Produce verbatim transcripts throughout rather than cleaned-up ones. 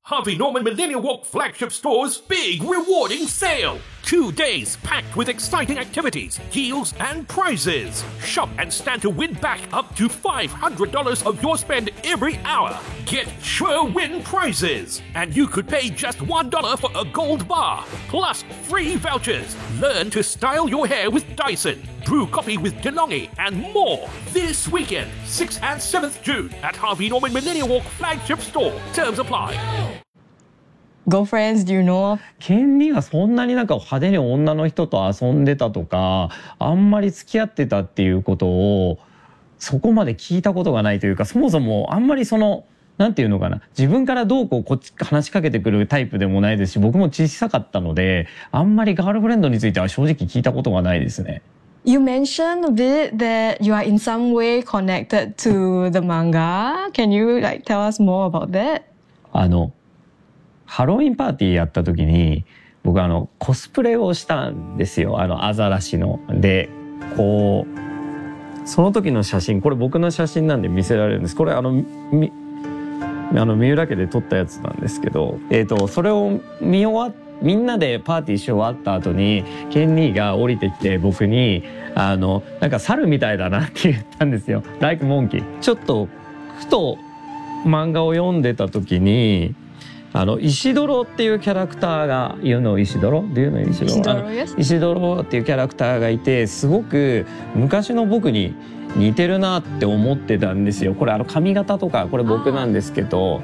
Harvey Norman Millennial Walk flagship store's big rewarding sale. Two days packed with exciting activities, deals, and prizes. Shop and stand to win back up to five hundred dollars of your spend every hour. Get sure win prizes. And you could pay just one dollar for a gold bar. Plus free vouchers. Learn to style your hair with Dyson. Brew coffee with DeLonghi and more. This weekend, sixth and seventh June at Harvey Norman Millennial Walk flagship store. Terms apply. Girlfriends, do you know of? ケンリーがそんなになんか派手に女の人と遊んでたとか、あんまり付き合ってたっていうことをそこまで聞いたことがないというか、そもそもあんまりそのなんていうのかな、自分からどうこうこっち話しかけてくるタイプでもないですし、僕も小さかったので、あんまりガールフレンドについては正直聞いたことがないですね。 You mentioned a bit that you are in some way connected to the manga. Can you like tell us more about that? あのハロウィンパーティーやった時に僕あのコスプレをしたんですよ。あのアザラシのでこうその時の写真、これ僕の写真なんで見せられるんです。これあのみあの三浦家で撮ったやつなんですけど、えーとそれを見終わっみんなでパーティーし終わった後にケンニーが降りてきて僕にあのなんか猿みたいだなって言ったんですよ。Like monkey。ちょっとふと漫画を読んでた時に。あの石泥っていうキャラクターが言うの石泥っていうの石泥あの石泥っていうキャラクターがいて、すごく昔の僕に似てるなって思ってたんですよ。これあの髪型とかこれ僕なんですけど。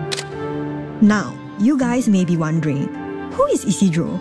Now, you guys may be wondering, who is Isidro?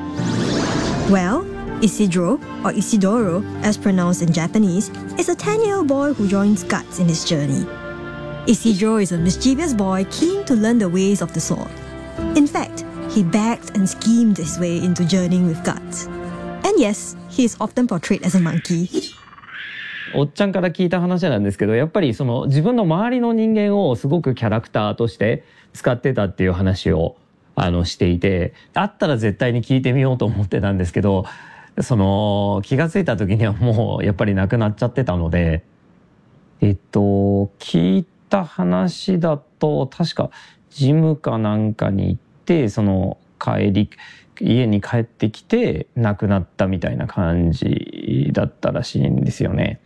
Well, Isidro, or Isidoro, as pronounced in Japanese, is a ten-year-old boy who joins Guts in his journey. Isidro is a mischievous boy keen to learn the ways of the sword. In fact, he begged and schemed his way into journeying with Guts. And yes, he is often portrayed as a monkey. おっちゃんから聞いた話なんですけど、やっぱりその自分の周りの人間をすごくキャラクターとして使ってたっていう話をあのしていて、あったら絶対に聞いてみようと思ってたんですけど、その気がついた時にはもうやっぱりなくなっちゃってたので、えっと聞いてた話だと確かジムかなんかに行ってその帰り家に帰ってきて亡くなったみたいな感じだったらしいんですよね。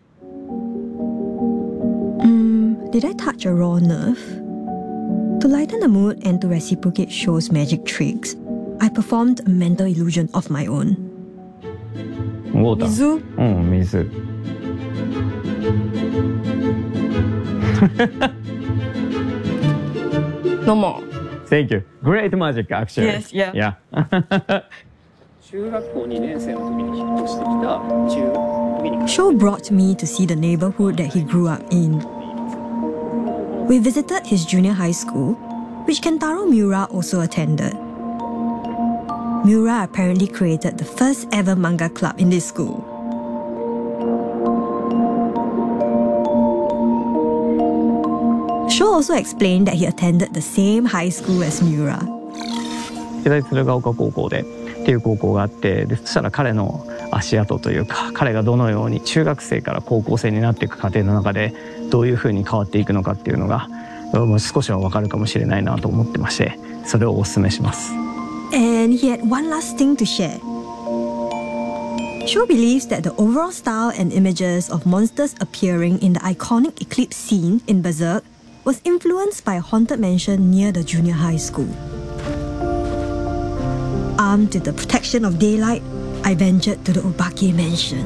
Mm, did I touch a raw nerve? To lighten the mood and to reciprocate Show's magic tricks, I performed a mental illusion of my own. ウォーター。 水？ うん、水。 No more. Thank you. Great magic, actually. Yes, yeah. Yeah. 中学校にねん生の時に引っ越してきた中 Show brought me to see the neighborhood that he grew up in. We visited his junior high school, which Kentaro Miura also attended. Miura apparently created the first ever manga club in this school. Show also explained that he attended the same high school as Miura. 世代鶴岡高校でっていう高校があって、でそしたら彼の足跡というか、彼がどのように中学生から高校生になっていく過程の中でどういうふうに変わっていくのかっていうのがもう少しは分かるかもしれないなと思ってまして、それをお勧めします。 And he had one last thing to share. Show believes that the overall style and images of monsters appearing in the iconic eclipse scene in Berserk was influenced by a haunted mansion near the junior high school. Armed with the protection of daylight, I ventured to the Obake mansion.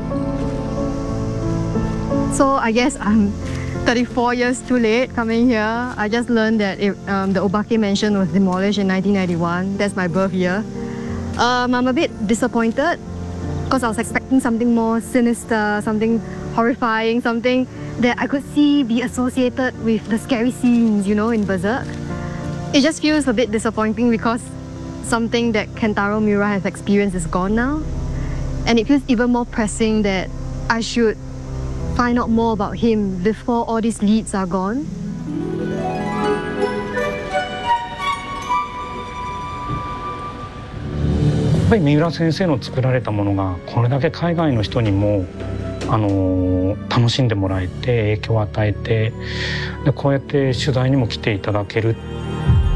So I guess I'm thirty-four years too late coming here. I just learned that it, um, the Obake mansion was demolished in nineteen ninety-one. That's my birth year. Um, I'm a bit disappointed because I was expecting something more sinister, something horrifying, something that I could see be associated with the scary scenes, you know, in Berserk. It just feels a bit disappointing because something that Kentaro Miura has experienced is gone now. And it feels even more pressing that I should find out more about him before all these leads are gone. やっぱり三浦先生の作られたものがこれだけ海外の人にもあの楽しんでもらえて影響を与えて、でこうやって取材にも来ていただけるっ